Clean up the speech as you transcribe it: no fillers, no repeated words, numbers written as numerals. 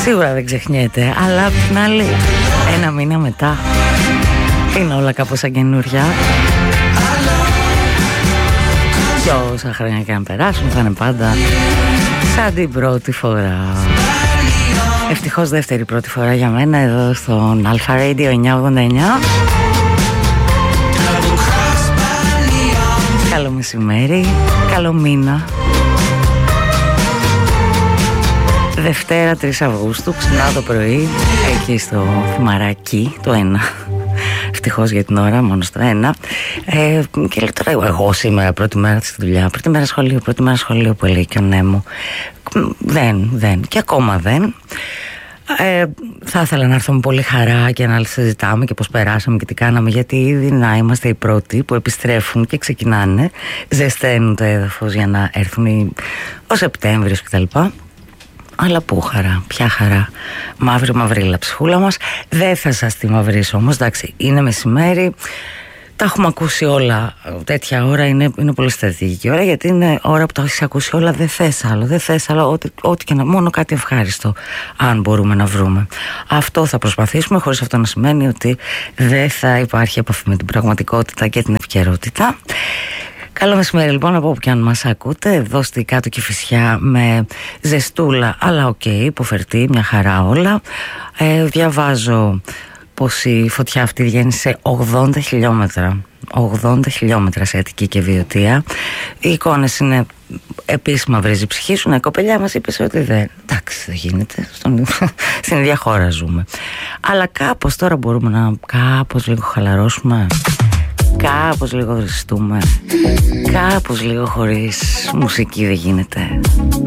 Σίγουρα δεν ξεχνιέται, αλλά απ' την άλλη ένα μήνα μετά είναι όλα κάπως σαν καινούρια. Και όσα χρόνια και να περάσουν θα είναι πάντα σαν την πρώτη φορά. Ευτυχώς δεύτερη πρώτη φορά για μένα εδώ στον Alpha Radio 989. Καλό μεσημέρι, καλό μήνα. Δευτέρα 3 Αυγούστου, ξανά το πρωί, εκεί στο Θυμαράκι, το 1. Ευτυχώς για την ώρα, μόνο στο 1. Και λέω τώρα εγώ σήμερα πρώτη μέρα στη δουλειά, πρώτη μέρα σχολείο που έλεγε και ο Νέμο. Δεν, και ακόμα δεν. Θα ήθελα να έρθω με πολύ χαρά και να συζητάμε και πώς περάσαμε και τι κάναμε, γιατί ήδη να είμαστε οι πρώτοι που επιστρέφουν και ξεκινάνε, ζεσταίνουν το έδαφος για να έρθουν ο Σεπτέμβριος κτλ. Αλλά πού χαρά, ποια χαρά. Μαύρη ψυχούλα μας. Δεν θα σας τη μαυρίσω όμως, εντάξει, είναι μεσημέρι. Τα έχουμε ακούσει όλα. Τέτοια ώρα είναι πολύ στρατηγική ώρα, γιατί είναι ώρα που τα έχεις ακούσει όλα. Δεν θες άλλο, ό,τι και να, μόνο κάτι ευχάριστο, αν μπορούμε να βρούμε. Αυτό θα προσπαθήσουμε, χωρίς αυτό να σημαίνει ότι δεν θα υπάρχει επαφή με την πραγματικότητα και την επικαιρότητα. Καλό μεσημέρι λοιπόν από όπου και αν μας ακούτε. Εδώ στη Κάτω Κηφισιά με ζεστούλα, αλλά οκ, υποφερτή, μια χαρά όλα. Διαβάζω πως η φωτιά αυτή βγαίνει σε 80 χιλιόμετρα. 80 χιλιόμετρα σε Αττική και Βιωτία. Οι εικόνες είναι επίσημα, βρίζει η ψυχή σου. Η κοπελιά μας είπε ότι δεν. Εντάξει, δεν γίνεται. Στην ίδια χώρα ζούμε. Αλλά κάπως τώρα μπορούμε να κάπως λίγο χαλαρώσουμε. Κάπως λίγο ζεστούμε. Κάπως λίγο χωρίς μουσική δεν γίνεται.